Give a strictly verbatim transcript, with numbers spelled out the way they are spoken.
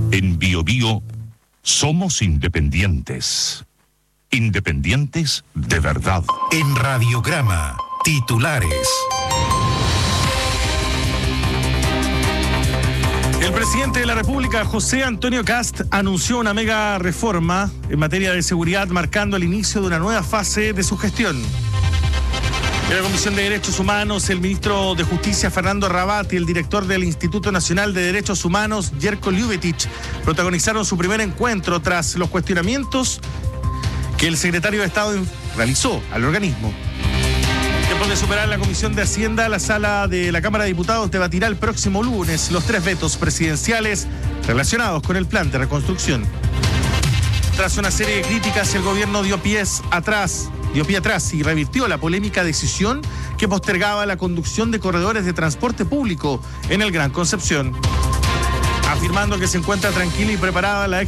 En Bio Bio somos independientes. Independientes de verdad. En Radiograma, titulares. El presidente de la República, José Antonio Kast, anunció una mega reforma en materia de seguridad, marcando el inicio de una nueva fase de su gestión. En la Comisión de Derechos Humanos, el ministro de Justicia, Fernando Rabat, y el director del Instituto Nacional de Derechos Humanos, Jerko Ljubetić, protagonizaron su primer encuentro tras los cuestionamientos que el secretario de Estado realizó al organismo. Después de superar la Comisión de Hacienda, la sala de la Cámara de Diputados debatirá el próximo lunes los tres vetos presidenciales relacionados con el plan de reconstrucción. Tras una serie de críticas, el gobierno dio pies atrás, dio pie atrás y revirtió la polémica decisión que postergaba la conducción de corredores de transporte público en el Gran Concepción, afirmando que se encuentra tranquila y preparada la